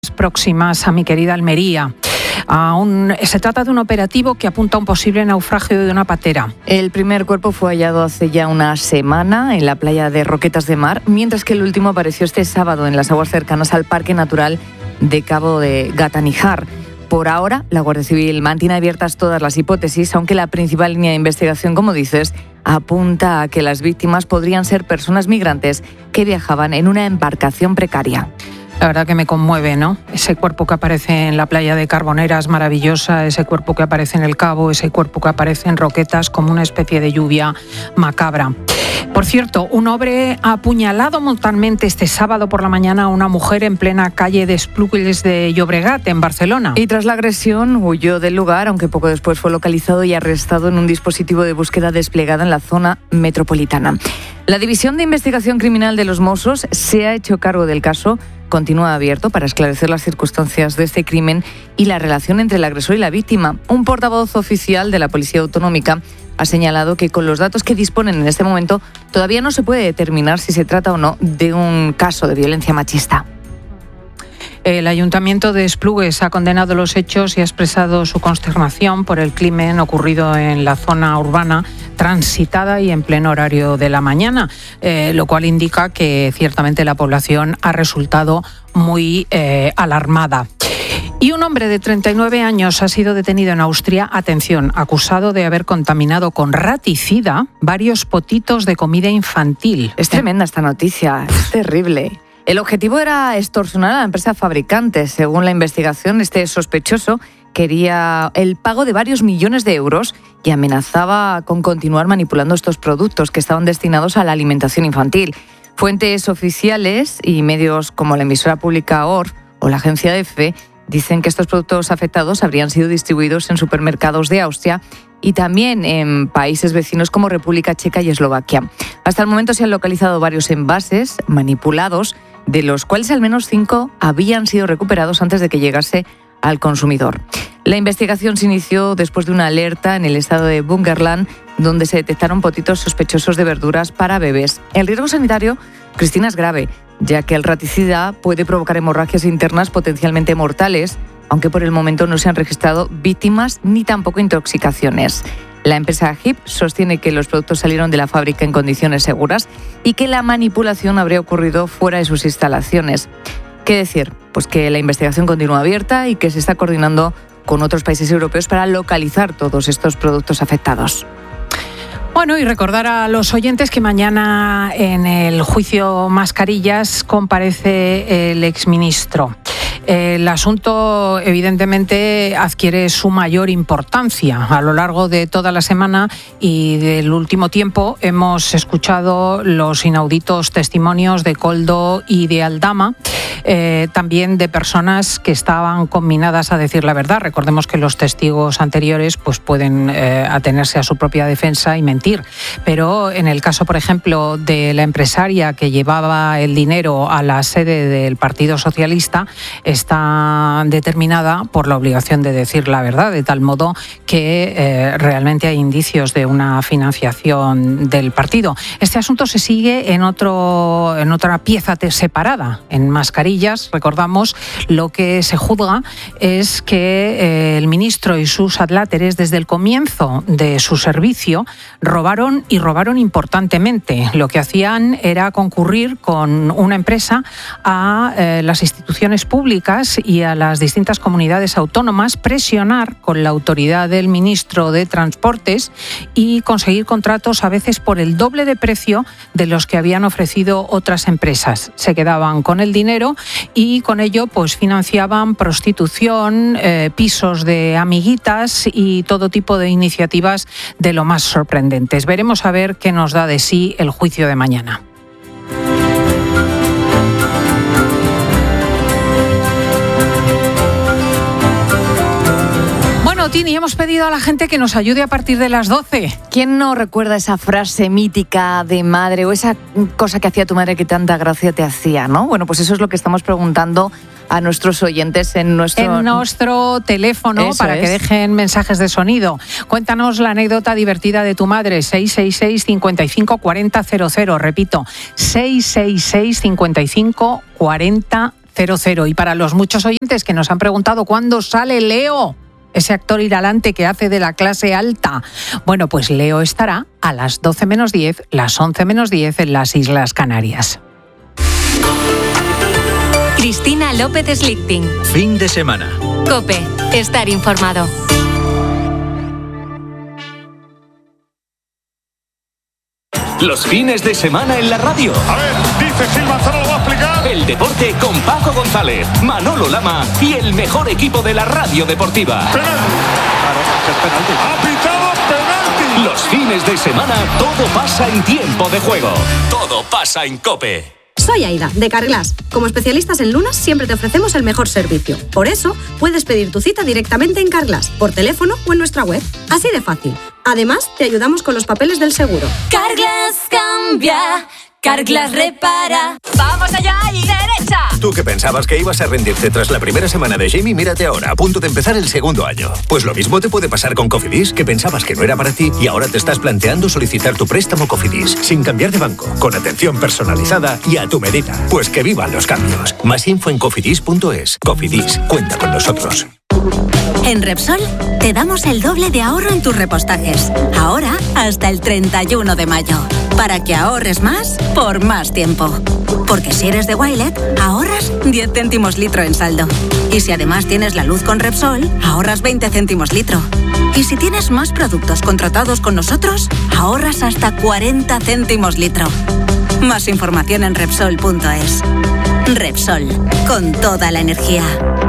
próximas a mi querida Almería. Se trata de un operativo que apunta a un posible naufragio de una patera. El primer cuerpo fue hallado hace ya una semana en la playa de Roquetas de Mar, mientras que el último apareció este sábado en las aguas cercanas al Parque Natural de Cabo de Gata-Níjar. Por ahora, la Guardia Civil mantiene abiertas todas las hipótesis, aunque la principal línea de investigación, como dices, apunta a que las víctimas podrían ser personas migrantes que viajaban en una embarcación precaria. La verdad que me conmueve, ¿no? Ese cuerpo que aparece en la playa de Carbonera es maravillosa, ese cuerpo que aparece en el Cabo, ese cuerpo que aparece en Roquetas, como una especie de lluvia macabra. Por cierto, un hombre ha apuñalado mortalmente este sábado por la mañana a una mujer en plena calle de Esplugues de Llobregat, en Barcelona. Y tras la agresión huyó del lugar, aunque poco después fue localizado y arrestado en un dispositivo de búsqueda desplegado en la zona metropolitana. La División de Investigación Criminal de los Mossos se ha hecho cargo del caso. Continúa abierto para esclarecer las circunstancias de este crimen y la relación entre el agresor y la víctima. Un portavoz oficial de la Policía Autonómica ha señalado que con los datos que disponen en este momento todavía no se puede determinar si se trata o no de un caso de violencia machista. El Ayuntamiento de Esplugues ha condenado los hechos y ha expresado su consternación por el crimen ocurrido en la zona urbana, transitada y en pleno horario de la mañana, lo cual indica que ciertamente la población ha resultado muy alarmada. Y un hombre de 39 años ha sido detenido en Austria, atención, acusado de haber contaminado con raticida varios potitos de comida infantil. Es tremenda esta noticia, es terrible. El objetivo era extorsionar a la empresa fabricante. Según la investigación, este sospechoso quería el pago de varios millones de euros y amenazaba con continuar manipulando estos productos que estaban destinados a la alimentación infantil. Fuentes oficiales y medios como la emisora pública ORF o la agencia EFE dicen que estos productos afectados habrían sido distribuidos en supermercados de Austria y también en países vecinos como República Checa y Eslovaquia. Hasta el momento se han localizado varios envases manipulados, de los cuales al menos 5 habían sido recuperados antes de que llegase al consumidor. La investigación se inició después de una alerta en el estado de Bungerland, donde se detectaron potitos sospechosos de verduras para bebés. El riesgo sanitario, Cristina, es grave, ya que el raticida puede provocar hemorragias internas potencialmente mortales, aunque por el momento no se han registrado víctimas ni tampoco intoxicaciones. La empresa HIP sostiene que los productos salieron de la fábrica en condiciones seguras y que la manipulación habría ocurrido fuera de sus instalaciones. ¿Qué decir? Pues que la investigación continúa abierta y que se está coordinando con otros países europeos para localizar todos estos productos afectados. Bueno, y recordar a los oyentes que mañana en el juicio Mascarillas comparece el exministro. El asunto, evidentemente, adquiere su mayor importancia. A lo largo de toda la semana y del último tiempo hemos escuchado los inauditos testimonios de Koldo y de Aldama, también de personas que estaban conminadas a decir la verdad. Recordemos que los testigos anteriores pues pueden atenerse a su propia defensa y mentir. Pero en el caso, por ejemplo, de la empresaria que llevaba el dinero a la sede del Partido Socialista, está determinada por la obligación de decir la verdad, de tal modo que realmente hay indicios de una financiación del partido. Este asunto se sigue en otra pieza separada, en Mascarillas. Recordamos, lo que se juzga es que el ministro y sus adláteres, desde el comienzo de su servicio, robaron importantemente. Lo que hacían era concurrir con una empresa a las instituciones públicas y a las distintas comunidades autónomas, presionar con la autoridad del ministro de Transportes y conseguir contratos a veces por el doble de precio de los que habían ofrecido otras empresas. Se quedaban con el dinero y con ello pues financiaban prostitución, pisos de amiguitas y todo tipo de iniciativas de lo más sorprendentes. Veremos a ver qué nos da de sí el juicio de mañana. Tini, hemos pedido a la gente que nos ayude a partir de las 12. ¿Quién no recuerda esa frase mítica de madre o esa cosa que hacía tu madre que tanta gracia te hacía, ¿no? Bueno, pues eso es lo que estamos preguntando a nuestros oyentes en nuestro teléfono. Eso para que dejen mensajes de sonido. Cuéntanos la anécdota divertida de tu madre. 666 55 40 00. Repito, 666 55 40 00. Y para los muchos oyentes que nos han preguntado cuándo sale Leo, ese actor hiralante que hace de la clase alta, bueno, pues Leo estará a las 12 menos 10, las 11 menos 10 en las Islas Canarias. Cristina López Slichting. Fin de semana. COPE. Estar informado. Los fines de semana en la radio. A ver, dice Gil Manzano, lo va a explicar. El deporte con Paco González, Manolo Lama y el mejor equipo de la radio deportiva. Penalti. Claro, es penalti. Ha pitado penalti. Los fines de semana todo pasa en tiempo de juego. Todo pasa en COPE. Soy Aida, de Carglass. Como especialistas en lunas, siempre te ofrecemos el mejor servicio. Por eso, puedes pedir tu cita directamente en Carglass, por teléfono o en nuestra web. Así de fácil. Además, te ayudamos con los papeles del seguro. Carglass cambia, Carglass repara. ¡Vamos allá y derecha! Tú que pensabas que ibas a rendirte tras la primera semana de Jamie, mírate ahora, a punto de empezar el segundo año. Pues lo mismo te puede pasar con Cofidis, que pensabas que no era para ti y ahora te estás planteando solicitar tu préstamo Cofidis, sin cambiar de banco, con atención personalizada y a tu medida. Pues que vivan los cambios. Más info en cofidis.es. Cofidis, cuenta con nosotros. En Repsol te damos el doble de ahorro en tus repostajes. Ahora hasta el 31 de mayo. Para que ahorres más por más tiempo. Porque si eres de Wilet, ahorras 10 céntimos litro en saldo. Y si además tienes la luz con Repsol, ahorras 20 céntimos litro. Y si tienes más productos contratados con nosotros, ahorras hasta 40 céntimos litro. Más información en Repsol.es. Repsol, con toda la energía.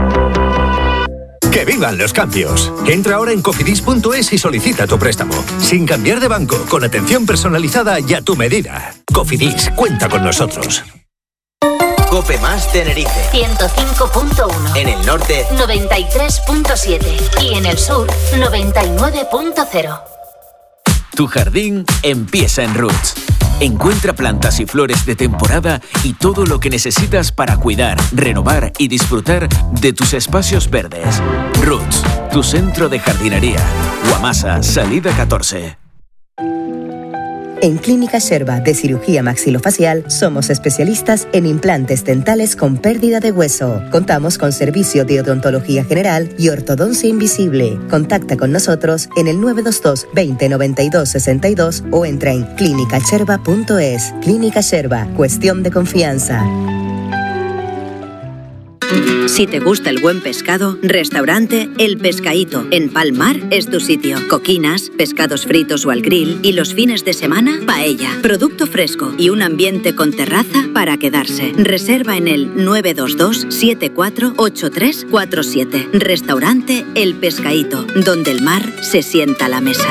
¡Que vivan los cambios! Entra ahora en cofidis.es y solicita tu préstamo. Sin cambiar de banco, con atención personalizada y a tu medida. Cofidis, cuenta con nosotros. COPE más Tenerife. 105.1. En el norte, 93.7. Y en el sur, 99.0. Tu jardín empieza en Roots. Encuentra plantas y flores de temporada y todo lo que necesitas para cuidar, renovar y disfrutar de tus espacios verdes. Roots, tu centro de jardinería. Guamasa, salida 14. En Clínica Sherba de Cirugía Maxilofacial somos especialistas en implantes dentales con pérdida de hueso. Contamos con servicio de odontología general y ortodoncia invisible. Contacta con nosotros en el 922 20 92 62 o entra en clinicasherba.es. Clínica Sherba, cuestión de confianza. Si te gusta el buen pescado, restaurante El Pescadito en Palmar es tu sitio. Coquinas, pescados fritos o al grill y los fines de semana, paella, producto fresco y un ambiente con terraza para quedarse. Reserva en el 922 748347. Restaurante El Pescadito, donde el mar se sienta a la mesa.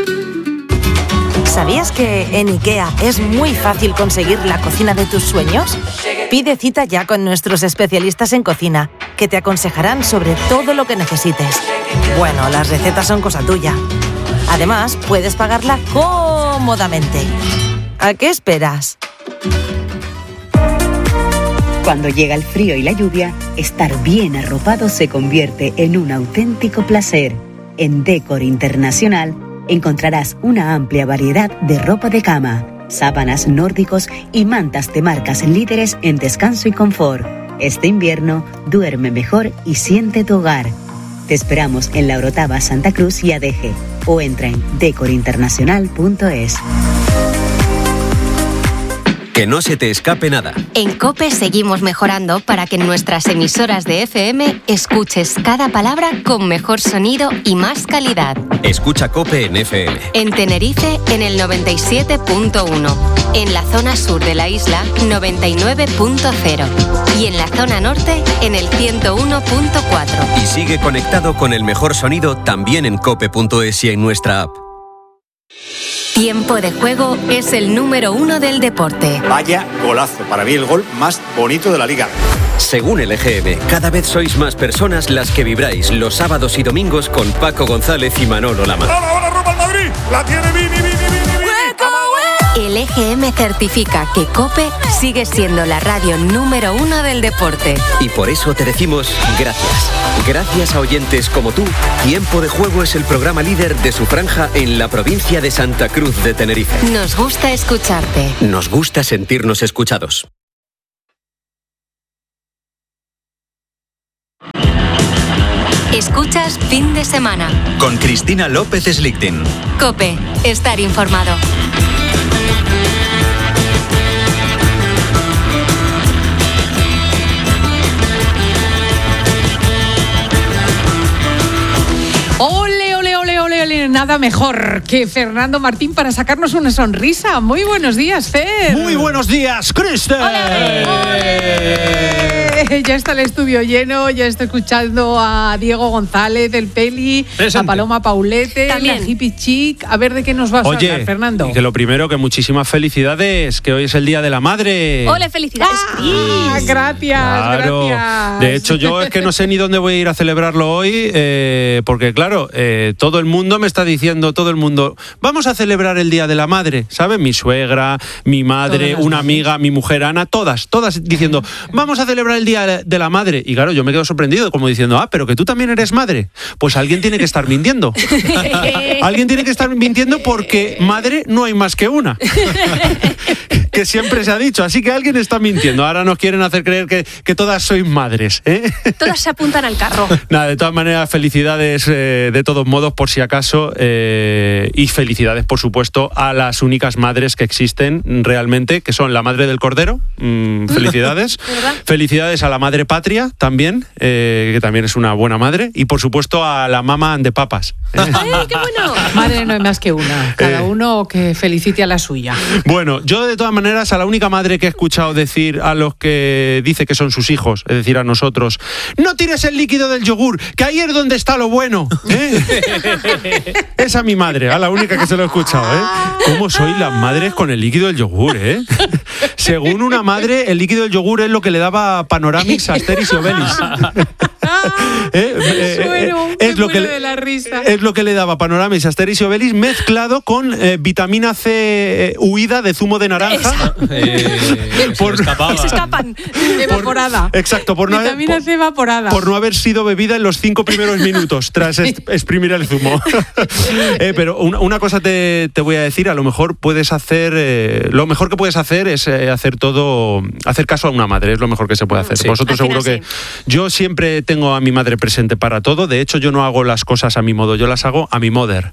¿Sabías que en IKEA es muy fácil conseguir la cocina de tus sueños? Pide cita ya con nuestros especialistas en cocina, que te aconsejarán sobre todo lo que necesites. Bueno, las recetas son cosa tuya. Además, puedes pagarla cómodamente. ¿A qué esperas? Cuando llega el frío y la lluvia, estar bien arropado se convierte en un auténtico placer. En Decor Internacional encontrarás una amplia variedad de ropa de cama, sábanas nórdicos y mantas de marcas líderes en descanso y confort. Este invierno, duerme mejor y siente tu hogar. Te esperamos en La Orotava, Santa Cruz y Adeje o entra en decorinternacional.es. Que no se te escape nada. En COPE seguimos mejorando para que en nuestras emisoras de FM escuches cada palabra con mejor sonido y más calidad. Escucha COPE en FM. En Tenerife, en el 97.1. En la zona sur de la isla, 99.0. Y en la zona norte, en el 101.4. Y sigue conectado con el mejor sonido también en cope.es y en nuestra app. Tiempo de Juego es el número 1 del deporte. Vaya golazo, para mí el gol más bonito de la liga. Según el EGM, cada vez sois más personas las que vibráis los sábados y domingos con Paco González y Manolo Lama. ¡Ahora roba el Madrid! ¡La tiene Vini! El EGM certifica que COPE sigue siendo la radio número 1 del deporte. Y por eso te decimos gracias. Gracias a oyentes como tú, Tiempo de Juego es el programa líder de su franja en la provincia de Santa Cruz de Tenerife. Nos gusta escucharte. Nos gusta sentirnos escuchados. Escuchas Fin de Semana. Con Cristina López Slichting. COPE. Estar informado. Nada mejor que Fernando Martín para sacarnos una sonrisa. Muy buenos días, Fer. Muy buenos días, Cristian. Ya está el estudio lleno, ya estoy escuchando a Diego González del Peli, presente. A Paloma Paulete, a Hippie Chic. A ver de qué nos vas a hablar, Fernando. Y que lo primero, que muchísimas felicidades, que hoy es el Día de la Madre. ¡Hola, felicidades! Gracias. De hecho, yo es que no sé ni dónde voy a ir a celebrarlo hoy, porque claro, todo el mundo me está diciendo, vamos a celebrar el Día de la Madre, ¿sabes? Mi suegra, mi madre, una amiga, mi mujer Ana, todas diciendo, vamos a celebrar el Día de la Madre. Y claro, yo me quedo sorprendido, como diciendo, pero que tú también eres madre. Pues alguien tiene que estar mintiendo. Alguien tiene que estar mintiendo porque madre no hay más que una. Que siempre se ha dicho, así que alguien está mintiendo. Ahora nos quieren hacer creer que todas sois madres, ¿eh? Todas se apuntan al carro. Nada, de todas maneras, felicidades de todos modos, por si acaso, y felicidades, por supuesto, a las únicas madres que existen realmente, que son la madre del cordero. Felicidades. Felicidades a la madre patria también, que también es una buena madre, y por supuesto a la mama de papas. ¡Qué bueno! Madre no hay más que una. Cada uno que felicite a la suya. Bueno, yo de todas maneras, a la única madre que he escuchado decir a los que dice que son sus hijos, es decir, a nosotros, no tires el líquido del yogur, que ahí es donde está lo bueno, ¿eh? Esa es mi madre, a la única que se lo he escuchado, ¿eh? ¿Cómo soy las madres con el líquido del yogur, eh? Según una madre, el líquido del yogur es lo que le daba Panoramix a Asterix y Obelix. Es lo que le daba Panoramix a Asterix y Obelix mezclado con vitamina C huida de zumo de naranja. Se escapan. Evaporada. Exacto, vitamina C evaporada. Por no haber sido bebida en los 5 primeros minutos tras exprimir el zumo. Pero una cosa te voy a decir, a lo mejor puedes hacer, lo mejor que puedes hacer es hacer caso a una madre, es lo mejor que se puede hacer. Sí. Vosotros seguro que yo siempre tengo a mi madre presente para todo. De hecho, yo no hago las cosas a mi modo, yo las hago a mi mother.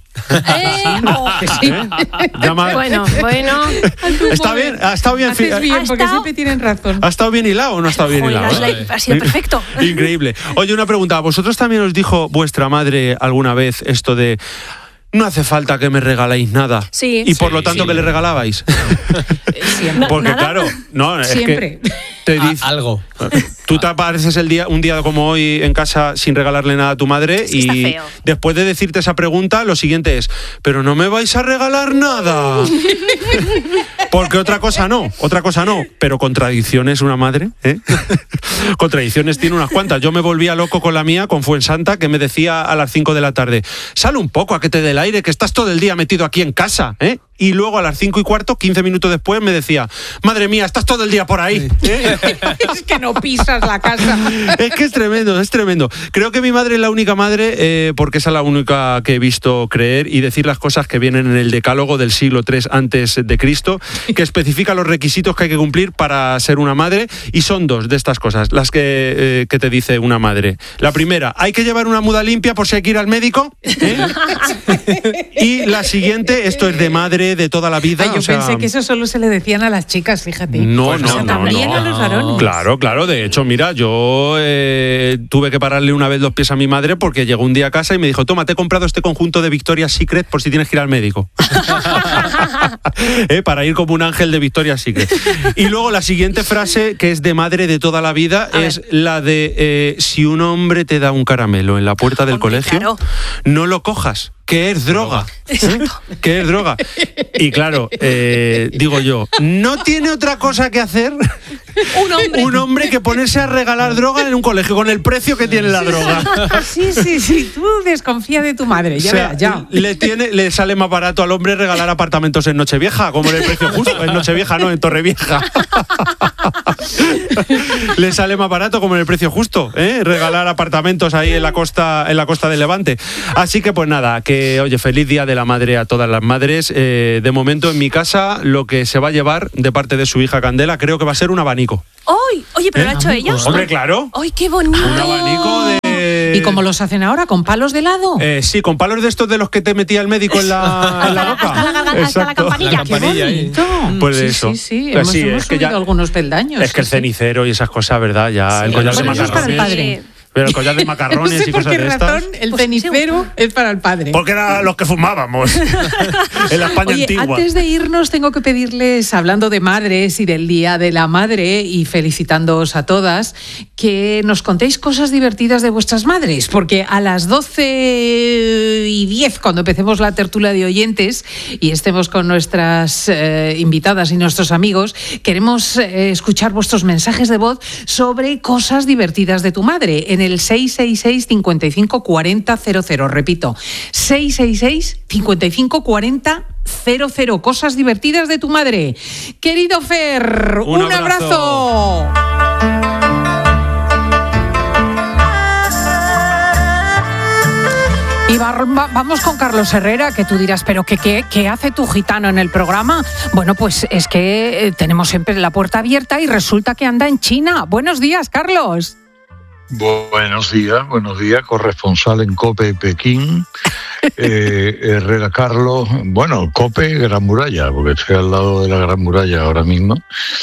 Sí. Bueno. Está bien, ha estado bien. Haces bien, porque siempre tienen razón. ¿Ha estado bien hilado o no ha estado bien hilado? Ha sido perfecto. Increíble. Oye, una pregunta, ¿a vosotros también os dijo vuestra madre alguna vez esto de no hace falta que me regaléis nada? Sí. Y por lo tanto, ¿qué le regalabais? Siempre. Porque ¿Nada? claro, no, es siempre. Que te dice algo. Tú te apareces un día como hoy en casa sin regalarle nada a tu madre y después de decirte esa pregunta, lo siguiente es, pero no me vais a regalar nada. Porque otra cosa no, pero contradicciones una madre, ¿eh? Contradicciones tiene unas cuantas. Yo me volvía loco con la mía, con Fuensanta, que me decía a las 5 de la tarde, sal un poco a que te dé el aire, que estás todo el día metido aquí en casa, ¿eh? Y luego a las 5:15, 15 minutos después, me decía, madre mía, estás todo el día por ahí, ¿eh? Es que no pisas la casa. Es que es tremendo. Creo que mi madre es la única madre, porque es la única que he visto creer y decir las cosas que vienen en el decálogo del siglo III antes de Cristo, que especifica los requisitos que hay que cumplir para ser una madre, y son dos de estas cosas las que te dice una madre. La primera, hay que llevar una muda limpia por si hay que ir al médico, ¿eh? Y la siguiente, esto es de madre de toda la vida. Yo pensé que eso solo se le decían a las chicas, fíjate. No. También a los varones. Claro. De hecho, mira, yo tuve que pararle una vez los pies a mi madre porque llegó un día a casa y me dijo, toma, te he comprado este conjunto de Victoria's Secret por si tienes que ir al médico. Para ir como un ángel de Victoria's Secret. Y luego la siguiente frase, que es de madre de toda la vida, es la de si un hombre te da un caramelo en la puerta del colegio, no lo cojas, que es droga. Que es droga. Y claro, digo yo, ¿no tiene otra cosa que hacer un hombre que ponerse a regalar droga en un colegio con el precio que tiene la droga? Sí, tú desconfía de tu madre, ya verás, ya. Le sale más barato al hombre regalar apartamentos en Nochevieja, como en el precio justo. En Nochevieja no, en Torrevieja. Le sale más barato como en el precio justo, regalar apartamentos ahí en la costa del Levante. Así que pues nada, que oye, feliz Día de la Madre a todas las madres. De momento en mi casa lo que se va a llevar de parte de su hija Candela creo que va a ser un abanico. ¡Ay! Oye, pero lo ha hecho ella. Hombre, claro. ¡Ay, qué bonito! Un abanico de ¿Y cómo los hacen ahora? ¿Con palos de helado? Sí, con palos de estos de los que te metía el médico en la boca. Hasta la campanilla. ¡Qué bonito! Pues de eso. Sí, hemos subido algunos peldaños. Es que el cenicero y esas cosas, ¿verdad? Ya el collar de macarrones. Eso es para el padre. Pero el collar de macarrones no sé y cosas de estas. por qué razón el cenicero es para el padre. Porque eran los que fumábamos en la España antigua. Antes de irnos tengo que pedirles, hablando de madres y del Día de la Madre y felicitándoos a todas, que nos contéis cosas divertidas de vuestras madres, porque a las 12:10, cuando empecemos la tertulia de oyentes y estemos con nuestras invitadas y nuestros amigos, queremos escuchar vuestros mensajes de voz sobre cosas divertidas de tu madre en el 666 55 40 00. Repito, 666 55 40 00. Cosas divertidas de tu madre. Querido Fer, un abrazo. Y vamos con Carlos Herrera, que tú dirás, ¿pero qué hace tu gitano en el programa? Bueno, pues es que tenemos siempre la puerta abierta y resulta que anda en China. Buenos días, Carlos. Buenos días, corresponsal en COPE Pekín, Herrera Carlos, bueno, COPE Gran Muralla, porque estoy al lado de la Gran Muralla ahora mismo.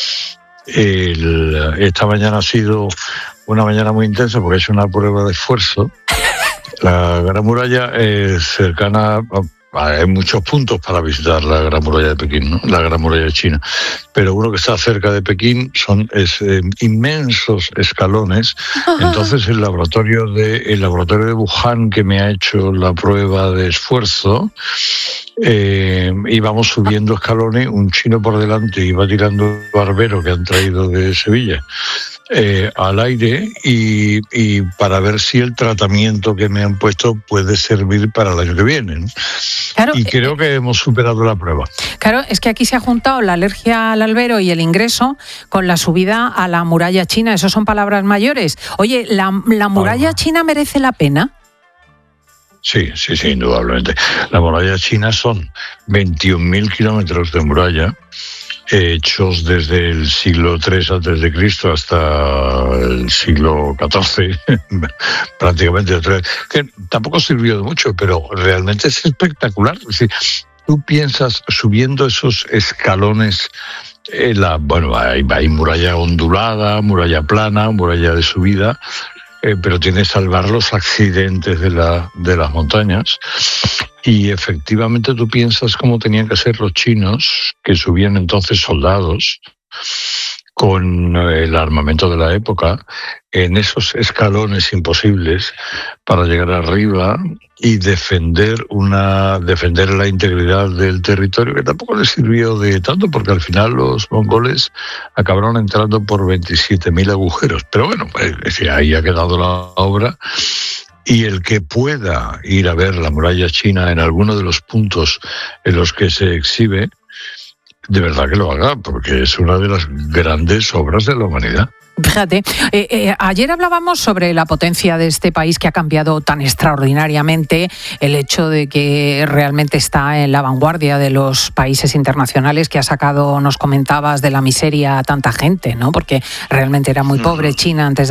Esta mañana ha sido una mañana muy intensa porque he hecho una prueba de esfuerzo. La Gran Muralla es cercana. Hay muchos puntos para visitar la Gran Muralla de Pekín, ¿no? La Gran Muralla de China. Pero uno que está cerca de Pekín es inmensos escalones. Entonces el laboratorio de Wuhan, que me ha hecho la prueba de esfuerzo, íbamos subiendo escalones, un chino por delante iba tirando barbero que han traído de Sevilla al aire y para ver si el tratamiento que me han puesto puede servir para el año que viene, ¿no? Claro, y creo que hemos superado la prueba. Claro, es que aquí se ha juntado la alergia al albero y el ingreso con la subida a la muralla china. Eso son palabras mayores. Oye, ¿la muralla china merece la pena? Sí, indudablemente. La muralla china son 21.000 kilómetros de muralla, hechos desde el siglo III a.C. hasta el siglo XIV, prácticamente, que tampoco sirvió de mucho, pero realmente es espectacular. Es decir, tú piensas subiendo esos escalones, hay muralla ondulada, muralla plana, muralla de subida, pero tiene que salvar los accidentes de las montañas. Y efectivamente tú piensas cómo tenían que ser los chinos, que subían entonces soldados con el armamento de la época, en esos escalones imposibles para llegar arriba y defender la integridad del territorio, que tampoco les sirvió de tanto, porque al final los mongoles acabaron entrando por 27.000 agujeros. Pero bueno, pues, ahí ha quedado la obra. Y el que pueda ir a ver la muralla china en alguno de los puntos en los que se exhibe, de verdad que lo haga, porque es una de las grandes obras de la humanidad. Fíjate, ayer hablábamos sobre la potencia de este país que ha cambiado tan extraordinariamente, el hecho de que realmente está en la vanguardia de los países internacionales, que ha sacado, nos comentabas, de la miseria a tanta gente, ¿no? Porque realmente era muy pobre China antes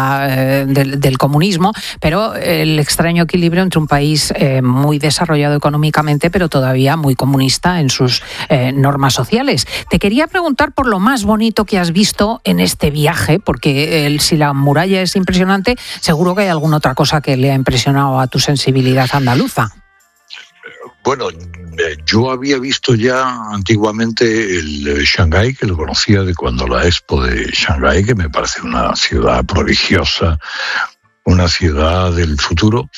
del comunismo, pero el extraño equilibrio entre un país muy desarrollado económicamente, pero todavía muy comunista en sus normas sociales. Te quería preguntar por lo más bonito que has visto en este viaje, porque si la muralla es impresionante, seguro que hay alguna otra cosa que le ha impresionado a tu sensibilidad andaluza. Bueno, yo había visto ya antiguamente el Shanghái, que lo conocía de cuando la Expo de Shanghái, que me parece una ciudad prodigiosa, una ciudad del futuro.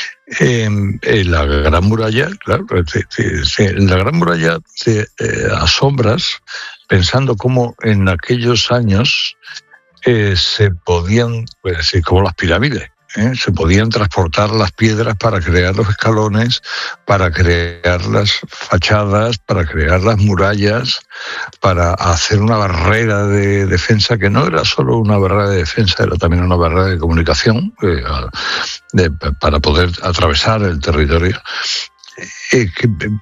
La Gran Muralla, claro, en la Gran Muralla te asombras pensando cómo en aquellos años se podían, como las pirámides, se podían transportar las piedras para crear los escalones, para crear las fachadas, para crear las murallas, para hacer una barrera de defensa que no era solo una barrera de defensa, era también una barrera de comunicación para poder atravesar el territorio.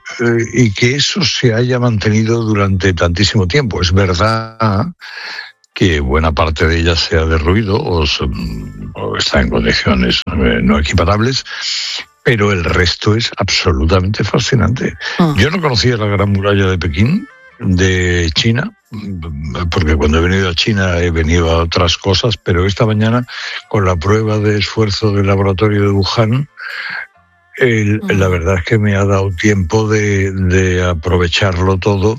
Y que eso se haya mantenido durante tantísimo tiempo. Es verdad que buena parte de ella sea derruido o está en condiciones no equiparables, pero el resto es absolutamente fascinante. Yo no conocía la Gran Muralla de Pekín, de China, porque cuando he venido a China he venido a otras cosas, pero esta mañana, con la prueba de esfuerzo del laboratorio de Wuhan, la verdad es que me ha dado tiempo de aprovecharlo todo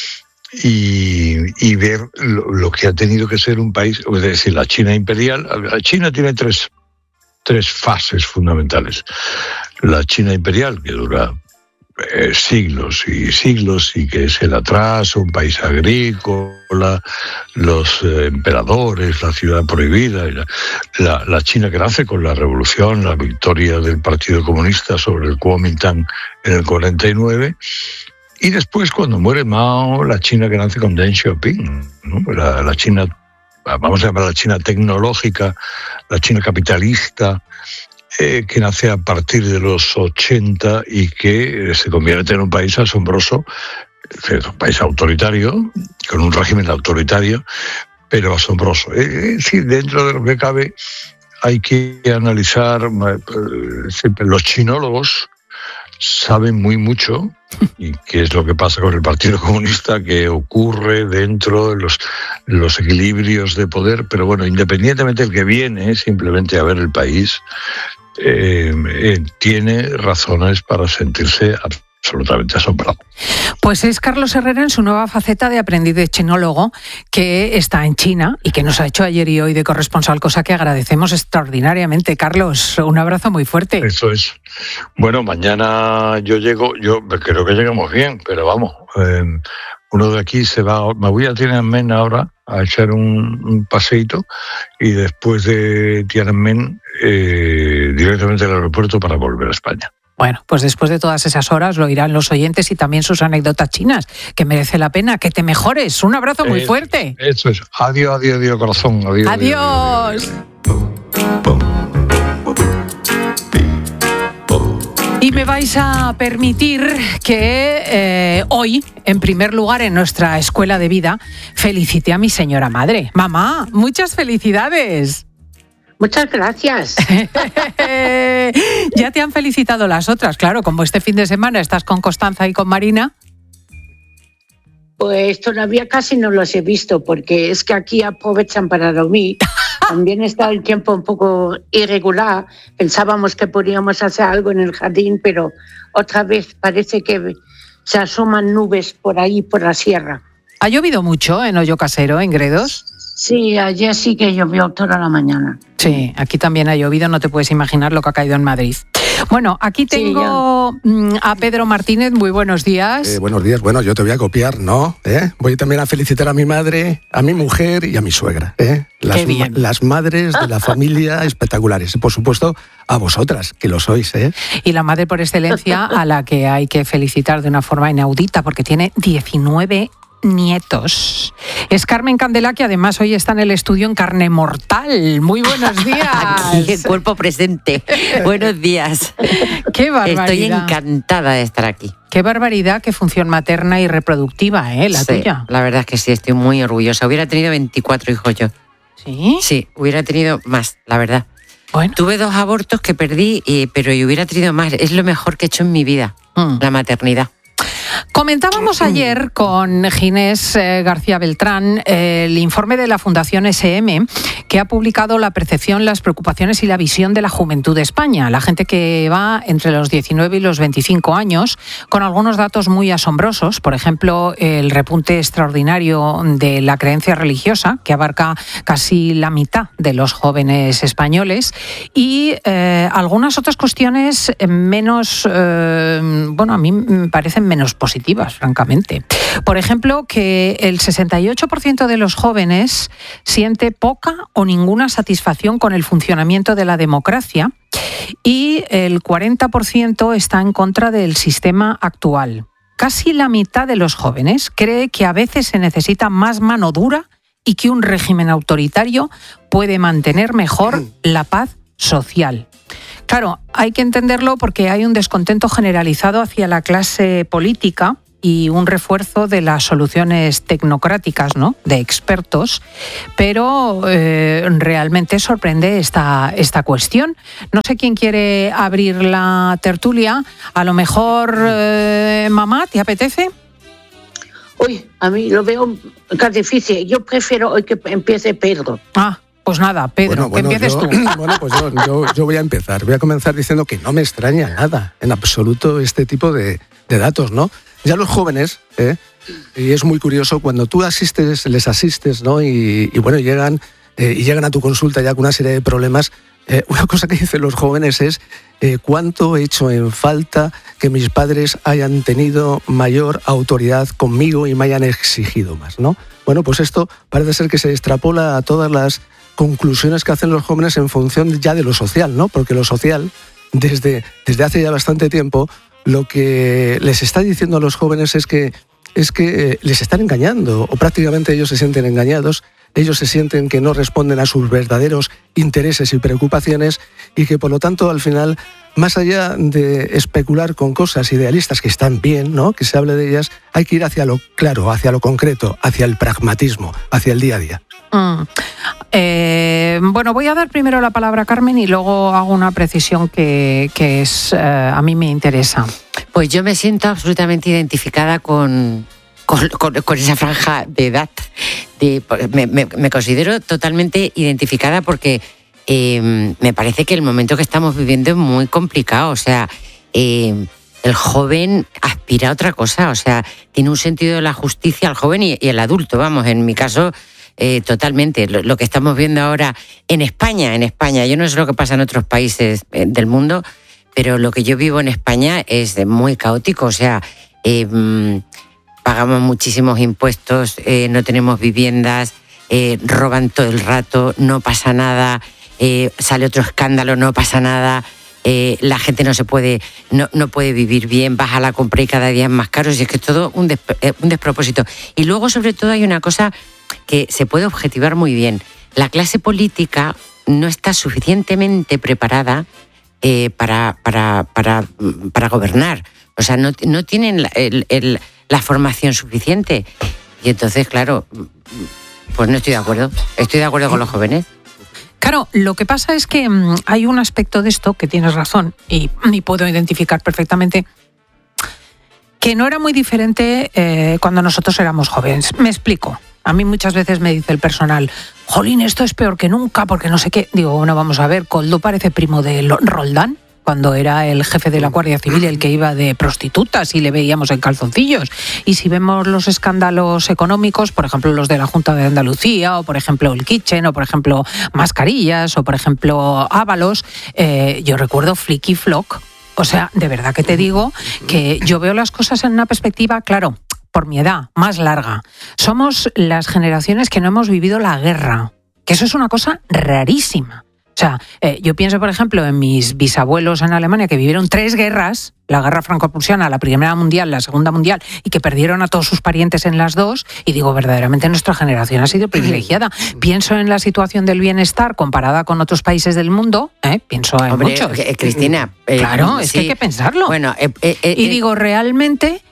y ver lo que ha tenido que ser un país, es decir, la China imperial. La China tiene tres fases fundamentales. La China imperial, que dura siglos y siglos, y que es el atraso, un país agrícola, los emperadores, la ciudad prohibida, y la China que nace con la revolución, la victoria del Partido Comunista sobre el Kuomintang en el 49, y después, cuando muere Mao, la China que nace con Deng Xiaoping, ¿no? La China, vamos a llamar la China tecnológica, la China capitalista, que nace a partir de los 80 y que se convierte en un país asombroso, un país autoritario, con un régimen autoritario, pero asombroso. Sí, dentro de lo que cabe hay que analizar, siempre los chinólogos saben muy mucho, y qué es lo que pasa con el Partido Comunista, qué ocurre dentro de los equilibrios de poder, pero bueno, independientemente del que viene simplemente a ver el país, tiene razones para sentirse absolutamente asombrado. Pues es Carlos Herrera en su nueva faceta de aprendiz de chinólogo, que está en China y que nos ha hecho ayer y hoy de corresponsal, cosa que agradecemos extraordinariamente. Carlos, un abrazo muy fuerte. Eso es. Bueno, mañana yo creo que llegamos bien, pero vamos, uno de aquí me voy a Tiananmen ahora a echar un paseíto, y después de Tiananmen directamente al aeropuerto para volver a España. Bueno, pues después de todas esas horas lo irán los oyentes y también sus anécdotas chinas, que merece la pena. Que te mejores. Un abrazo muy fuerte. Eso es. Adiós, corazón. Adiós. Adiós. Y me vais a permitir que hoy, en primer lugar, en nuestra escuela de vida, felicite a mi señora madre. Mamá, muchas felicidades. Muchas gracias. Ya te han felicitado las otras, claro, como este fin de semana estás con Constanza y con Marina. Pues todavía casi no los he visto, porque es que aquí aprovechan para dormir. También está el tiempo un poco irregular. Pensábamos que podíamos hacer algo en el jardín, pero otra vez parece que se asoman nubes por ahí, por la sierra. ¿Ha llovido mucho en Hoyo Casero, en Gredos? Sí, ayer sí que llovió toda la mañana. Sí, aquí también ha llovido, no te puedes imaginar lo que ha caído en Madrid. Bueno, aquí tengo a Pedro Martínez. Muy buenos días. Buenos días. Bueno, yo te voy a copiar, ¿no? Voy también a felicitar a mi madre, a mi mujer y a mi suegra. Las madres de la familia espectaculares. Y, por supuesto, a vosotras, que lo sois. Y la madre por excelencia, a la que hay que felicitar de una forma inaudita, porque tiene 19 nietos. Es Carmen Candela, que además hoy está en el estudio en carne mortal. Muy buenos días. Aquí el cuerpo presente. Buenos días. Qué barbaridad. Estoy encantada de estar aquí. Qué barbaridad, qué función materna y reproductiva, la tuya. La verdad es que sí, estoy muy orgullosa. Hubiera tenido 24 hijos yo. ¿Sí? Sí, hubiera tenido más, la verdad. Bueno. Tuve 2 abortos que perdí, pero yo hubiera tenido más. Es lo mejor que he hecho en mi vida, la maternidad. Comentábamos ayer con Ginés García Beltrán el informe de la Fundación SM, que ha publicado la percepción, las preocupaciones y la visión de la juventud de España, la gente que va entre los 19 y los 25 años, con algunos datos muy asombrosos. Por ejemplo, el repunte extraordinario de la creencia religiosa, que abarca casi la mitad de los jóvenes españoles, y algunas otras cuestiones menos, a mí me parecen menos positivas, francamente. Por ejemplo, que el 68% de los jóvenes siente poca o ninguna satisfacción con el funcionamiento de la democracia, y el 40% está en contra del sistema actual. Casi la mitad de los jóvenes cree que a veces se necesita más mano dura y que un régimen autoritario puede mantener mejor la paz social. Claro, hay que entenderlo porque hay un descontento generalizado hacia la clase política y un refuerzo de las soluciones tecnocráticas, ¿no?, de expertos, pero realmente sorprende esta cuestión. No sé quién quiere abrir la tertulia. A lo mejor, mamá, ¿te apetece? Uy, a mí lo veo casi difícil. Yo prefiero hoy que empiece Pedro. Pues nada, Pedro, que empieces tú. Bueno, pues yo voy a empezar. Voy a comenzar diciendo que no me extraña nada, en absoluto, este tipo de datos, ¿no? Ya los jóvenes, y es muy curioso, cuando tú les asistes, ¿no? Y bueno, llegan a tu consulta ya con una serie de problemas. Una cosa que dicen los jóvenes es cuánto he hecho en falta que mis padres hayan tenido mayor autoridad conmigo y me hayan exigido más, ¿no? Bueno, pues esto parece ser que se extrapola a todas las conclusiones que hacen los jóvenes en función ya de lo social, ¿no? Porque lo social, desde hace ya bastante tiempo, lo que les está diciendo a los jóvenes es que les están engañando, o prácticamente ellos se sienten engañados. Ellos se sienten que no responden a sus verdaderos intereses y preocupaciones y que, por lo tanto, al final, más allá de especular con cosas idealistas que están bien, ¿no?, que se hable de ellas, hay que ir hacia lo claro, hacia lo concreto, hacia el pragmatismo, hacia el día a día. Bueno, voy a dar primero la palabra a Carmen y luego hago una precisión que a mí me interesa. Pues yo me siento absolutamente identificada con esa franja de edad. Me considero totalmente identificada porque me parece que el momento que estamos viviendo es muy complicado. O sea, el joven aspira a otra cosa. O sea, tiene un sentido de la justicia el joven y el adulto. Vamos, en mi caso, totalmente. Lo que estamos viendo ahora en España, yo no sé lo que pasa en otros países del mundo, pero lo que yo vivo en España es muy caótico. O sea, pagamos muchísimos impuestos, no tenemos viviendas, roban todo el rato, no pasa nada, sale otro escándalo, no pasa nada, la gente no puede vivir bien, vas a la compra y cada día es más caro, y es que es todo un despropósito. Y luego, sobre todo, hay una cosa que se puede objetivar muy bien. La clase política no está suficientemente preparada para gobernar. O sea, no tienen la formación suficiente. Y entonces, claro, pues no estoy de acuerdo. Estoy de acuerdo con los jóvenes. Claro, lo que pasa es que hay un aspecto de esto que tienes razón y puedo identificar perfectamente, que no era muy diferente cuando nosotros éramos jóvenes. Me explico. A mí muchas veces me dice el personal, jolín, esto es peor que nunca, porque no sé qué. Digo, bueno, vamos a ver, Koldo parece primo de Roldán, cuando era el jefe de la Guardia Civil, el que iba de prostitutas y le veíamos en calzoncillos. Y si vemos los escándalos económicos, por ejemplo, los de la Junta de Andalucía, o por ejemplo el Kitchen, o por ejemplo Mascarillas, o por ejemplo Ábalos, yo recuerdo Flick y Flock. O sea, de verdad que te digo que yo veo las cosas en una perspectiva, claro, por mi edad, más larga. Somos las generaciones que no hemos vivido la guerra, que eso es una cosa rarísima. O sea, yo pienso, por ejemplo, en mis bisabuelos en Alemania que vivieron 3 guerras, la guerra franco-prusiana, la Primera Mundial, la Segunda Mundial, y que perdieron a todos sus parientes en las 2, y digo, verdaderamente nuestra generación ha sido privilegiada. Pienso en la situación del bienestar comparada con otros países del mundo, pienso en muchos. Cristina. Claro, es que hay que pensarlo. Bueno, y digo, realmente,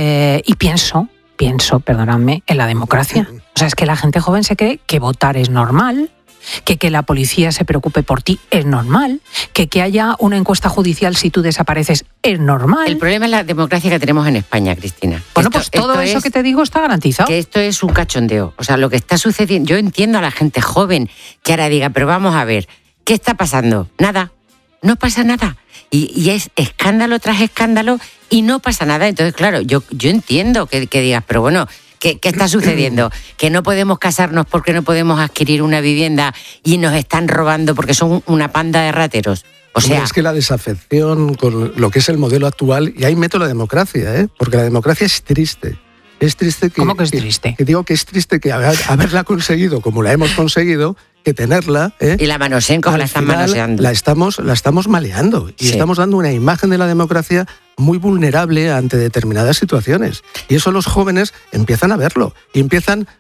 y pienso, perdonadme, en la democracia. O sea, es que la gente joven se cree que votar es normal, que la policía se preocupe por ti es normal, que haya una encuesta judicial si tú desapareces es normal. El problema es la democracia que tenemos en España, Cristina. Bueno, pues todo eso que te digo está garantizado. Que esto es un cachondeo. O sea, lo que está sucediendo, yo entiendo a la gente joven que ahora diga, pero vamos a ver, ¿qué está pasando? Nada, no pasa nada. Y es escándalo tras escándalo y no pasa nada. Entonces, claro, yo entiendo que digas, pero bueno, ¿qué está sucediendo? Que no podemos casarnos porque no podemos adquirir una vivienda y nos están robando porque son una panda de rateros. O sea, es que la desafección con lo que es el modelo actual, y ahí meto la democracia, porque la democracia es triste. Es triste que... ¿Cómo que es triste? Que digo que es triste que haberla conseguido como la hemos conseguido, que tenerla... Y la manoseen como la están manoseando. La estamos maleando y estamos dando una imagen de la democracia muy vulnerable ante determinadas situaciones. Y eso los jóvenes empiezan a verlo y empiezan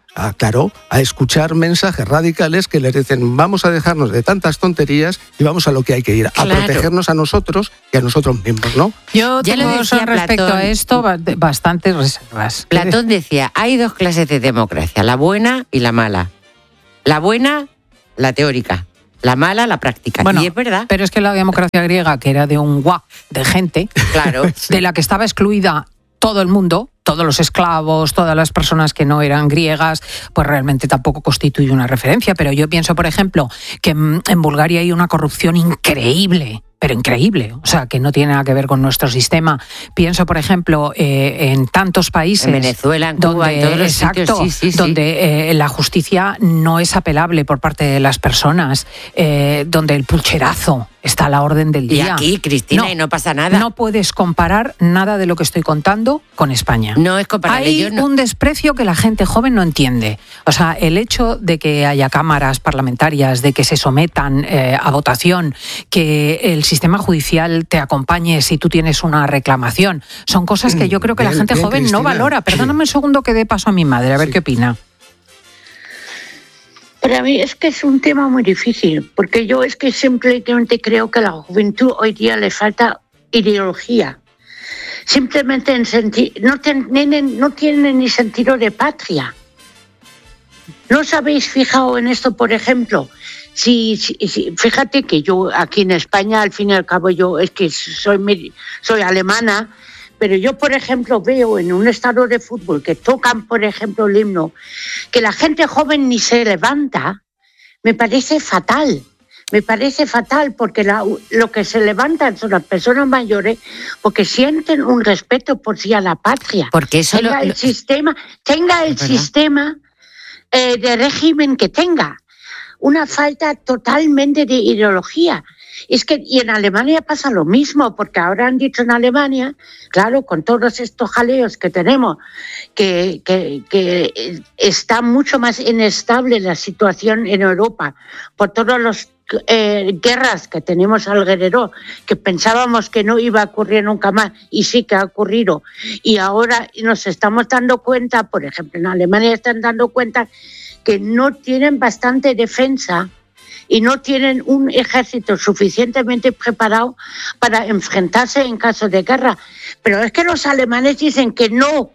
a escuchar mensajes radicales que les dicen vamos a dejarnos de tantas tonterías y vamos a lo que hay que ir, a protegernos a nosotros y a nosotros mismos, ¿no? Yo tengo respecto a esto bastantes reservas. Platón decía, hay dos clases de democracia, la buena y la mala. La buena, la teórica. La mala, la práctica. Bueno, y es verdad. Pero es que la democracia griega, que era de un guau de gente, claro, de la que estaba excluida todo el mundo, todos los esclavos, todas las personas que no eran griegas, pues realmente tampoco constituye una referencia. Pero yo pienso, por ejemplo, que en Bulgaria hay una corrupción increíble, pero increíble, o sea, que no tiene nada que ver con nuestro sistema. Pienso, por ejemplo, en tantos países... En Venezuela, en Cuba, en todos los sitios, donde la justicia no es apelable por parte de las personas, donde el pucherazo está a la orden del día. Y aquí, Cristina, y no pasa nada. No puedes comparar nada de lo que estoy contando con España. No es comparable. Hay un desprecio que la gente joven no entiende. O sea, el hecho de que haya cámaras parlamentarias, de que se sometan a votación, que el sistema judicial te acompañe si tú tienes una reclamación, son cosas que yo creo que la gente joven Cristina no valora. Perdóname un segundo que dé paso a mi madre, a ver qué opina. Para mí es que es un tema muy difícil, porque yo es que simplemente creo que a la juventud hoy día le falta ideología. Simplemente no tienen ni sentido de patria. ¿No os habéis fijado en esto, por ejemplo? Fíjate que yo aquí en España, al fin y al cabo, yo es que soy alemana, pero yo, por ejemplo, veo en un estadio de fútbol que tocan, por ejemplo, el himno, que la gente joven ni se levanta, me parece fatal. Me parece fatal porque lo que se levantan son las personas mayores porque sienten un respeto por sí a la patria. Porque eso tenga el sistema de régimen que tenga. Una falta totalmente de ideología. Es que y en Alemania pasa lo mismo, porque ahora han dicho en Alemania, claro, con todos estos jaleos que tenemos, que está mucho más inestable la situación en Europa por todas las guerras que tenemos alrededor, que pensábamos que no iba a ocurrir nunca más y sí que ha ocurrido. Y ahora nos estamos dando cuenta, por ejemplo, en Alemania están dando cuenta que no tienen bastante defensa y no tienen un ejército suficientemente preparado para enfrentarse en caso de guerra. Pero es que los alemanes dicen que no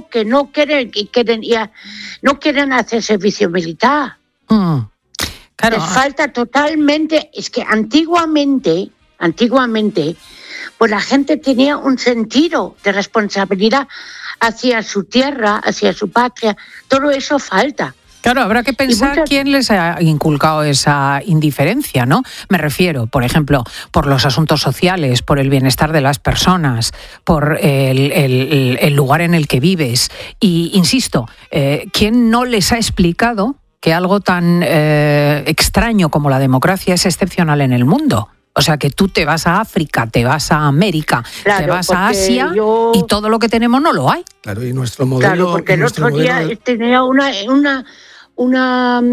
quieren hacer servicio militar. Claro. Les falta totalmente, es que antiguamente, pues la gente tenía un sentido de responsabilidad hacia su tierra, hacia su patria, todo eso falta. Claro, habrá que pensar quién les ha inculcado esa indiferencia, ¿no? Me refiero, por ejemplo, por los asuntos sociales, por el bienestar de las personas, por el lugar en el que vives. Y, insisto, ¿quién no les ha explicado que algo tan extraño como la democracia es excepcional en el mundo? O sea, que tú te vas a África, te vas a América, te vas a Asia y todo lo que tenemos no lo hay. Claro, y nuestro modelo... Claro, porque el otro día tenía una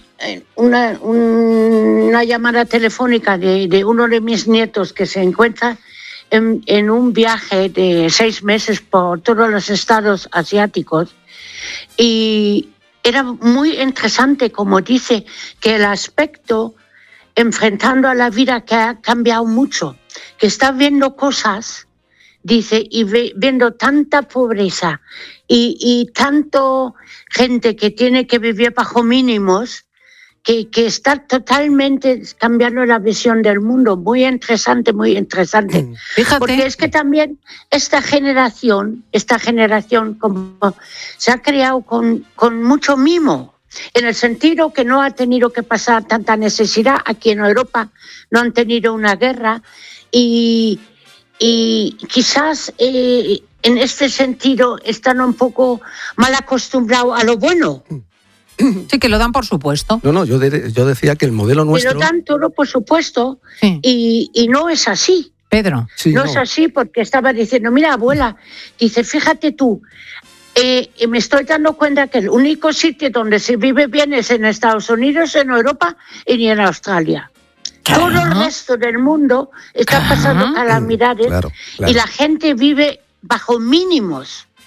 llamada telefónica de uno de mis nietos que se encuentra en un viaje de 6 meses por todos los estados asiáticos y era muy interesante como dice que el aspecto enfrentando a la vida que ha cambiado mucho, que está viendo cosas, dice, y viendo tanta pobreza y tanto gente que tiene que vivir bajo mínimos, que está totalmente cambiando la visión del mundo. Muy interesante, muy interesante. Fíjate. Porque es que también esta generación como se ha creado con mucho mimo, en el sentido que no ha tenido que pasar tanta necesidad. Aquí en Europa no han tenido una guerra y quizás en este sentido están un poco mal acostumbrados a lo bueno. Sí, que lo dan por supuesto. No, yo decía que el modelo nuestro... Que lo dan todo por supuesto, sí. y no es así. Pedro. Sí, no es así, porque estaba diciendo, mira, abuela, dice, fíjate tú, me estoy dando cuenta que el único sitio donde se vive bien es en Estados Unidos, en Europa y en Australia. Todo el resto del mundo está pasando calamidades y la gente vive bajo mínimos.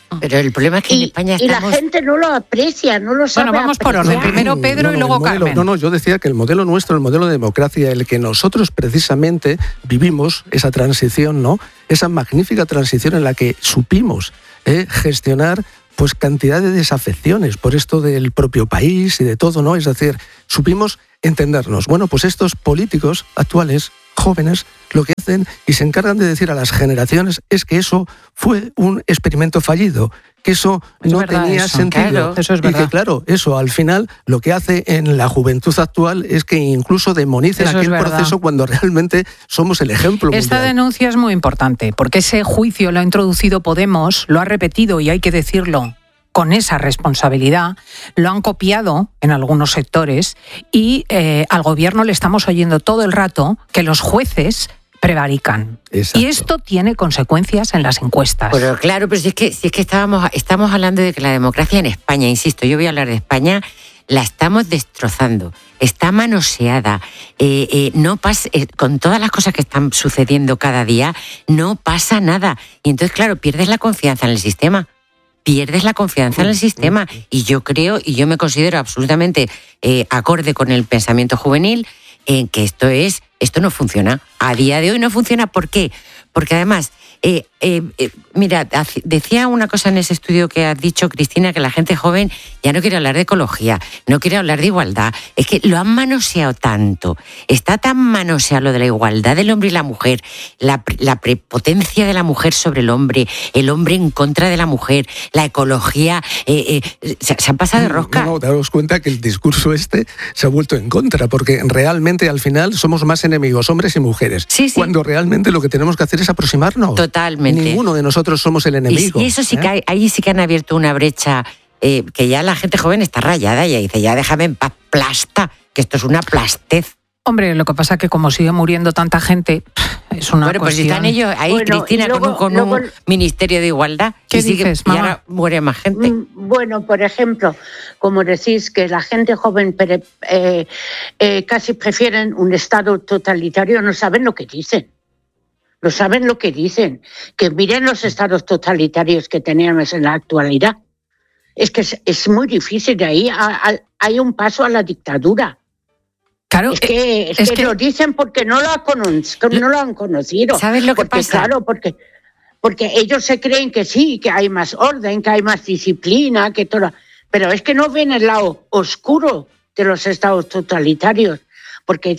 Pero el problema es que en España estamos... Y la gente no lo aprecia, no lo sabe. Bueno, vamos por orden. Primero Pedro y luego modelo, Carmen. No, yo decía que el modelo nuestro, el modelo de democracia, el que nosotros precisamente vivimos, esa transición, ¿no? Esa magnífica transición en la que supimos gestionar pues cantidad de desafecciones por esto del propio país y de todo, ¿no? Es decir, supimos entendernos. Bueno, pues estos políticos actuales, jóvenes, lo que hacen y se encargan de decir a las generaciones es que eso fue un experimento fallido, que eso no tenía sentido. Claro, eso es verdad. Y que, claro, eso al final lo que hace en la juventud actual es que incluso demonicen aquel proceso cuando realmente somos el ejemplo mundial. Esta denuncia es muy importante, porque ese juicio lo ha introducido Podemos, lo ha repetido y hay que decirlo con esa responsabilidad, lo han copiado en algunos sectores y al gobierno le estamos oyendo todo el rato que los jueces prevarican. Exacto. Y esto tiene consecuencias en las encuestas. Pero claro, pero si es que estamos hablando de que la democracia en España, insisto, yo voy a hablar de España, la estamos destrozando, está manoseada, no pasa, con todas las cosas que están sucediendo cada día, no pasa nada. Y entonces, claro, pierdes la confianza en el sistema. Pierdes la confianza en el sistema. Y yo creo, y yo me considero absolutamente acorde con el pensamiento juvenil, en que esto no funciona. A día de hoy no funciona. ¿Por qué? Porque además, mira, decía una cosa en ese estudio que has dicho, Cristina, que la gente joven ya no quiere hablar de ecología, no quiere hablar de igualdad. Es que lo han manoseado tanto, está tan manoseado lo de la igualdad del hombre y la mujer, la prepotencia de la mujer sobre el hombre en contra de la mujer, la ecología, se han pasado de rosca. No, daros cuenta que el discurso se ha vuelto en contra, porque realmente al final somos más enemigos, hombres y mujeres, cuando realmente lo que tenemos que hacer es aproximarnos. Totalmente. Ninguno de nosotros somos el enemigo. Y eso sí que ahí sí que han abierto una brecha que ya la gente joven está rayada y dice, ya déjame en paz, plasta, que esto es una plastez. Hombre, lo que pasa es que como sigue muriendo tanta gente, es una Bueno, pues cuestión... están ellos ahí, Cristina, con un ministerio de igualdad. ¿Qué dices, mamá? Y ahora muere más gente. Bueno, por ejemplo, como decís que la gente joven casi prefieren un Estado totalitario, no saben lo que dicen. No saben lo que dicen. Que miren los estados totalitarios que tenemos en la actualidad. Es que es muy difícil. De ahí hay un paso a la dictadura. Claro, es que lo dicen porque no lo han conocido. ¿Sabes lo que pasa? Claro, porque ellos se creen que sí, que hay más orden, que hay más disciplina, que todo. Pero es que no ven el lado oscuro de los estados totalitarios. Porque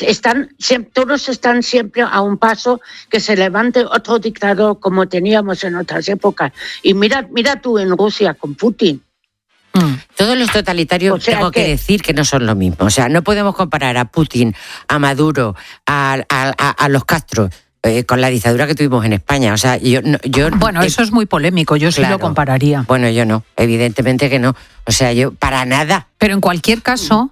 todos están siempre a un paso que se levante otro dictador como teníamos en otras épocas. Y mira tú en Rusia con Putin. Todos los totalitarios, tengo que decir que no son lo mismo. O sea, no podemos comparar a Putin, a Maduro, a los Castro con la dictadura que tuvimos en España. O sea, Bueno, eso es muy polémico, yo sí lo compararía. Bueno, yo no, evidentemente que no. O sea, yo para nada. Pero en cualquier caso...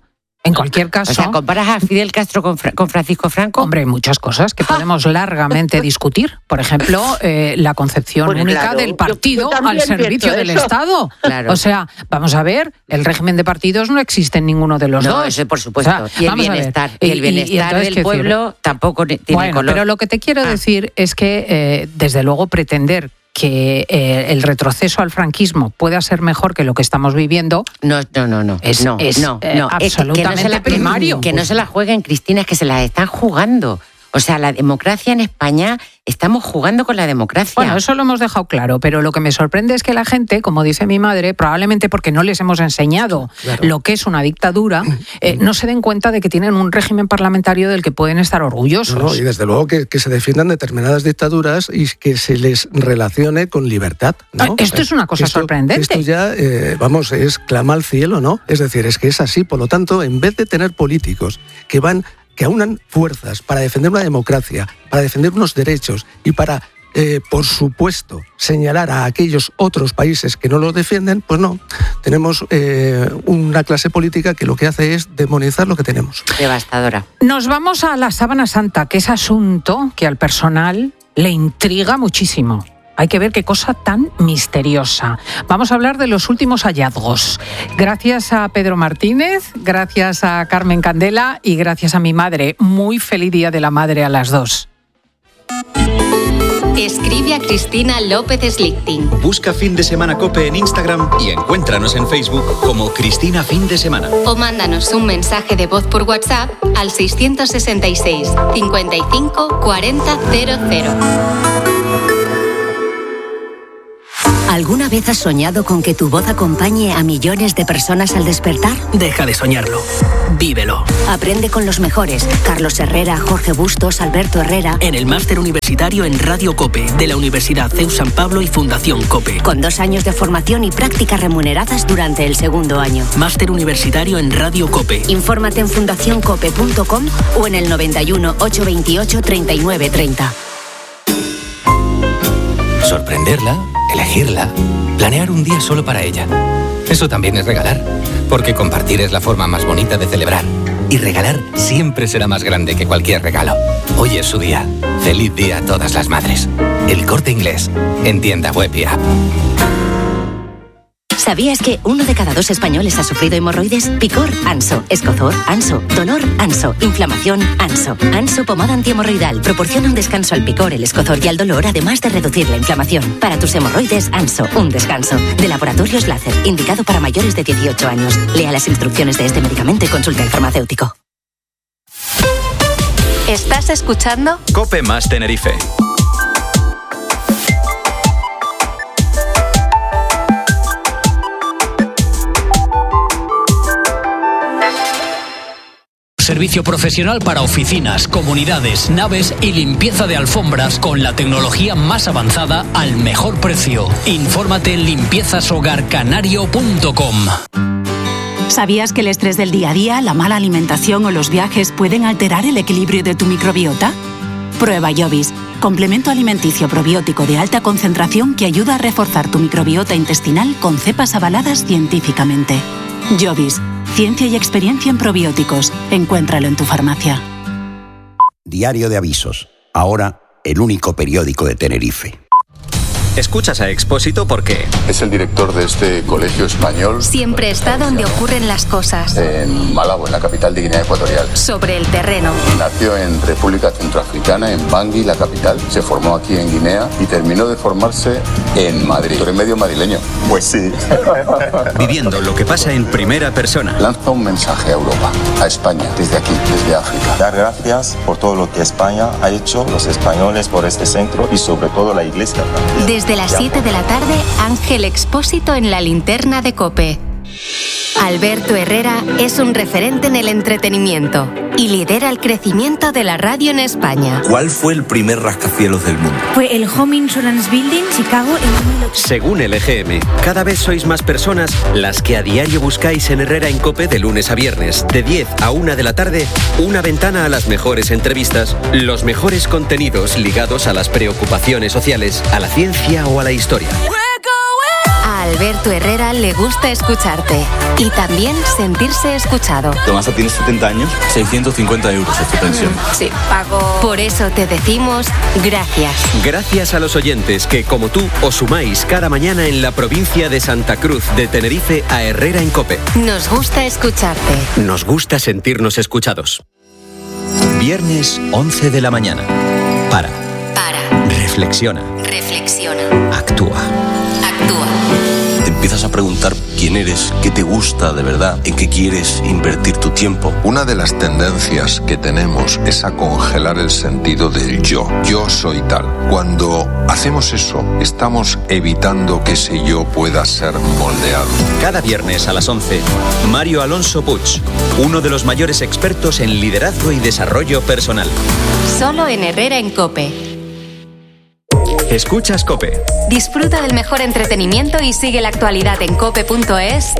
O sea, ¿comparas a Fidel Castro con Francisco Franco? Hombre, hay muchas cosas que podemos largamente discutir. Por ejemplo, la concepción única del partido al servicio del Estado. Claro. O sea, vamos a ver, el régimen de partidos no existe en ninguno de los dos. No, eso por supuesto. O sea, y el bienestar, del pueblo tampoco tiene color. Pero lo que te quiero decir es que, desde luego, pretender que el retroceso al franquismo pueda ser mejor que lo que estamos viviendo. No. Es absolutamente primario. Que no se la jueguen, Cristina, es que se la están jugando. O sea, la democracia en España, estamos jugando con la democracia. Bueno, eso lo hemos dejado claro, pero lo que me sorprende es que la gente, como dice mi madre, probablemente porque no les hemos enseñado lo que es una dictadura, no se den cuenta de que tienen un régimen parlamentario del que pueden estar orgullosos. No, y desde luego que se defiendan determinadas dictaduras y que se les relacione con libertad, ¿no? Esto es una cosa sorprendente. Esto ya, es clama al cielo, ¿no? Es decir, es que es así. Por lo tanto, en vez de tener políticos que aunan fuerzas para defender una democracia, para defender unos derechos y para, por supuesto, señalar a aquellos otros países que no lo defienden, pues no. Tenemos una clase política que lo que hace es demonizar lo que tenemos. Devastadora. Nos vamos a la Sábana Santa, que es asunto que al personal le intriga muchísimo. Hay que ver qué cosa tan misteriosa. Vamos a hablar de los últimos hallazgos. Gracias a Pedro Martínez, gracias a Carmen Candela y gracias a mi madre. Muy feliz Día de la Madre a las dos. Escribe a Cristina López Slichting. Busca Fin de Semana COPE en Instagram y encuéntranos en Facebook como Cristina Fin de Semana. O mándanos un mensaje de voz por WhatsApp al 666 55 40 00. ¿Alguna vez has soñado con que tu voz acompañe a millones de personas al despertar? Deja de soñarlo. Vívelo. Aprende con los mejores. Carlos Herrera, Jorge Bustos, Alberto Herrera. En el Máster Universitario en Radio COPE de la Universidad CEU San Pablo y Fundación COPE. Con 2 años de formación y prácticas remuneradas durante el segundo año. Máster Universitario en Radio COPE. Infórmate en fundacioncope.com o en el 91 828 39 30. Sorprenderla, elegirla, planear un día solo para ella. Eso también es regalar, porque compartir es la forma más bonita de celebrar. Y regalar siempre será más grande que cualquier regalo. Hoy es su día. Feliz día a todas las madres. El Corte Inglés, en tienda web y app. ¿Sabías que 1 de cada 2 españoles ha sufrido hemorroides? Picor, Anso. Escozor, Anso. Dolor, Anso. Inflamación, Anso. Anso pomada antihemorroidal proporciona un descanso al picor, el escozor y al dolor, además de reducir la inflamación. Para tus hemorroides, Anso. Un descanso. De Laboratorios Láser, indicado para mayores de 18 años. Lea las instrucciones de este medicamento y consulte al farmacéutico. ¿Estás escuchando? COPE más Tenerife. Servicio profesional para oficinas, comunidades, naves y limpieza de alfombras con la tecnología más avanzada al mejor precio. Infórmate en limpiezashogarcanario.com. ¿Sabías que el estrés del día a día, la mala alimentación o los viajes pueden alterar el equilibrio de tu microbiota? Prueba Jovis, complemento alimenticio probiótico de alta concentración que ayuda a reforzar tu microbiota intestinal con cepas avaladas científicamente. Jovis, ciencia y experiencia en probióticos. Encuéntralo en tu farmacia. Diario de Avisos. Ahora, el único periódico de Tenerife. Escuchas a Expósito porque es el director de este colegio español. Siempre está donde ocurren las cosas. En Malabo, en la capital de Guinea Ecuatorial. Sobre el terreno. Nació en República Centroafricana, en Bangui, la capital. Se formó aquí en Guinea y terminó de formarse en Madrid. ¿Tú eres medio madrileño? Pues sí. Viviendo lo que pasa en primera persona. Lanza un mensaje a Europa, a España, desde aquí, desde África. Dar gracias por todo lo que España ha hecho, los españoles por este centro y sobre todo la Iglesia. Desde las 7 de la tarde, Ángel Expósito en la linterna de COPE. Alberto Herrera es un referente en el entretenimiento y lidera el crecimiento de la radio en España. ¿Cuál fue el primer rascacielos del mundo? Fue el Home Insurance Building, Chicago, en 1800. Según el EGM, cada vez sois más personas las que a diario buscáis en Herrera en COPE de lunes a viernes, de 10 a 1 de la tarde, una ventana a las mejores entrevistas, los mejores contenidos ligados a las preocupaciones sociales, a la ciencia o a la historia. A Alberto Herrera le gusta escucharte y también sentirse escuchado. Tomasa tiene 70 años, 650 euros es tu pensión. Sí, pago. Por eso te decimos gracias. Gracias a los oyentes que, como tú, os sumáis cada mañana en la provincia de Santa Cruz de Tenerife a Herrera en COPE. Nos gusta escucharte. Nos gusta sentirnos escuchados. Viernes 11 de la mañana. Para. Reflexiona. Actúa. Te empiezas a preguntar quién eres, qué te gusta de verdad, en qué quieres invertir tu tiempo. Una de las tendencias que tenemos es a congelar el sentido del yo. Yo soy tal. Cuando hacemos eso, estamos evitando que ese yo pueda ser moldeado. Cada viernes a las 11, Mario Alonso Puig, uno de los mayores expertos en liderazgo y desarrollo personal. Solo en Herrera en COPE. Escuchas COPE. Disfruta del mejor entretenimiento y sigue la actualidad en cope.es